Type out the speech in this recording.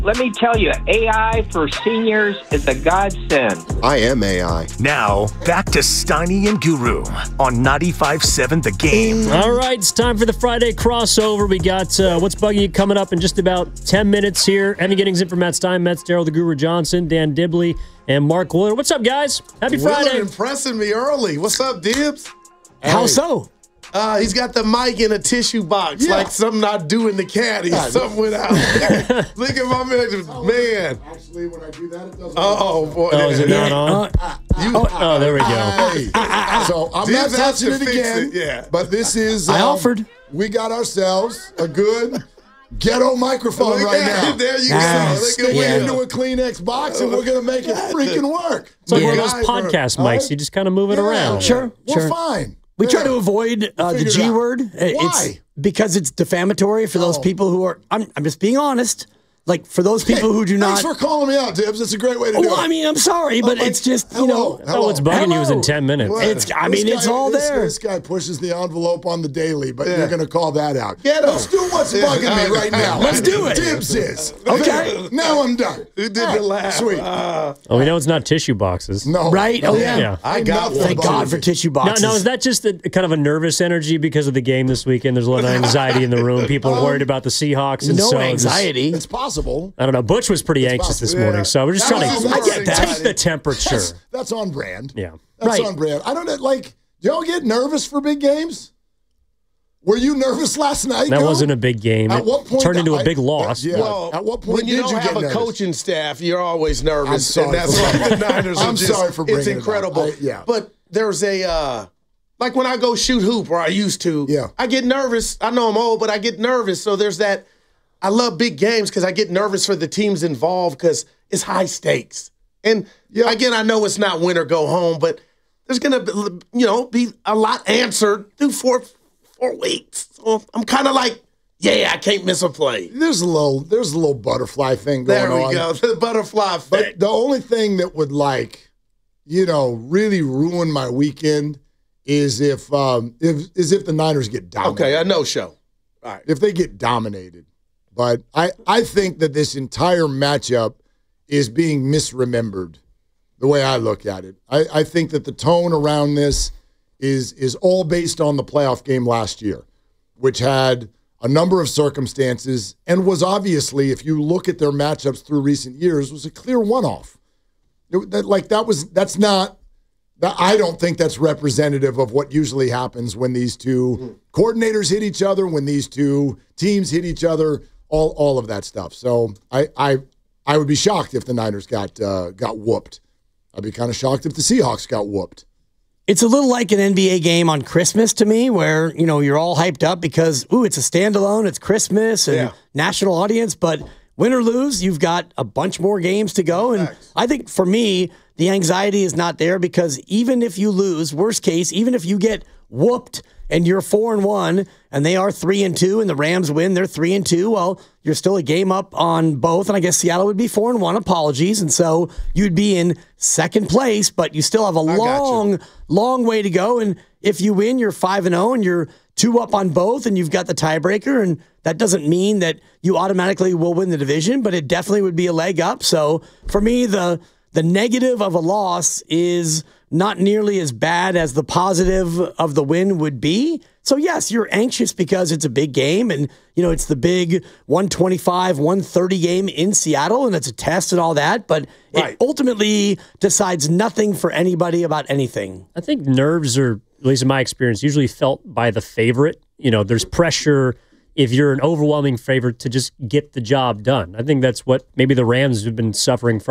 Let me tell you, AI for seniors is a godsend. I am AI. Now, back to Steiny and Guru on 95.7 The Game. All right, it's time for the Friday crossover. We got What's Bugging You coming up in just about 10 minutes here. Evan Giddings in for Matt Steinmetz, Daryl the Guru Johnson, Dan Dibley, and Mark Willard. What's up, guys? Happy Friday. Willard impressing me early. What's up, Dibs? How so? He's got the mic in a tissue box, like something I do in the caddy, something without. Look at my man. Actually, when I do that, it doesn't. Oh, boy. Oh, is it not on? Oh, there we go. So I'm Dibs not has to touching it fix again. it, yeah. But this is. I offered. We got ourselves a good ghetto microphone Look right at now. it. There you Nice. go. Stick Look it at into Will. a Kleenex box, and we're going to make it freaking work. It's like one of Yeah. those podcast mics. You just kind of move it around. Sure. We're fine. We try Yeah. to avoid the figured it G out. word. Why? It's because it's defamatory for those people who are. I'm just being honest. Like for those people who do Thanks not. for calling me out, Dibs. It's a great way to do Well, it. I mean, I'm sorry, but it's just Hello. Oh, what's bugging you was in 10 minutes. What? It's This guy- all there. This guy pushes the envelope on the daily, but you're going to call that out. Get him. Let's do what's bugging me right now. Let's do it. Dibs is. Okay. Now I'm done. Who did the laugh? Sweet. Oh, we know it's not tissue boxes. No. Right? Oh, yeah. Yeah. I got one. Thank God for tissue boxes. Now, is that just kind of a nervous energy because of the game this weekend? There's a lot of anxiety in the room. People are worried about the Seahawks. And no so anxiety. It's possible. I don't know. Butch was pretty anxious this morning, so we're just That trying was to his worry. take the temperature. That's on brand. Yeah. That's Right. on brand. I don't know, like, do y'all get nervous for big games? Were you nervous last night? That Go? wasn't a big game. At what point? It turned into a big loss. Yeah. Well, At what point when you did don't you have get a nervous? coaching staff, you're always nervous. I'm sorry and that's for why bringing the Niners are I'm just, sorry for bringing it's it up. incredible. Yeah. But there's a, like when I go shoot hoop, or I used to, Yeah. I get nervous. I know I'm old, but I get nervous. So there's that. I love big games because I get nervous for the teams involved because it's high stakes. And again, I know it's not win or go home, but there's going to be a lot answered through four weeks. So I'm kind of like, I can't miss a play. There's a little butterfly thing going There we on. go. The butterfly effect. But the only thing that would really ruin my weekend is if the Niners get dominated. Okay, I know, show. All right. If they get dominated. But I think that this entire matchup is being misremembered, the way I look at it. I think that the tone around this is all based on the playoff game last year, which had a number of circumstances and was obviously, if you look at their matchups through recent years, was a clear one-off. I don't think that's representative of what usually happens when these two coordinators hit each other, when these two teams hit each other, all of that stuff. So I would be shocked if the Niners got whooped. I'd be kind of shocked if the Seahawks got whooped. It's a little like an NBA game on Christmas to me where, you're all hyped up because, it's a standalone, it's Christmas and national audience, but win or lose, you've got a bunch more games to go. And I think for me, the anxiety is not there because even if you lose, worst case, even if you get whooped and you're 4-1 and they are 3-2 and the Rams win, they're 3-2, well, you're still a game up on both. And I guess Seattle would be 4-1, apologies. And so you'd be in second place, but you still have a long way to go. And if you win, you're 5-0 and you're 2 up on both and you've got the tiebreaker. And that doesn't mean that you automatically will win the division, but it definitely would be a leg up. So for me, the negative of a loss is not nearly as bad as the positive of the win would be. So yes, you're anxious because it's a big game and, it's the big 125, 130 game in Seattle and it's a test and all that, but it ultimately decides nothing for anybody about anything. I think nerves are, at least in my experience, usually felt by the favorite. There's pressure if you're an overwhelming favorite to just get the job done. I think that's what maybe the Rams have been suffering from